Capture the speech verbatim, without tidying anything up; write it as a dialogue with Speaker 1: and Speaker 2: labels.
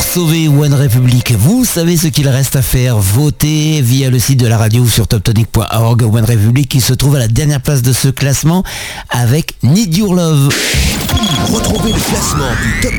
Speaker 1: sauver One Republic. Vous savez ce qu'il reste à faire. Votez via le site de la radio ou sur top tonic point org. One Republic qui se trouve à la dernière place de ce classement avec Need Your Love.
Speaker 2: Retrouvez le classement du Top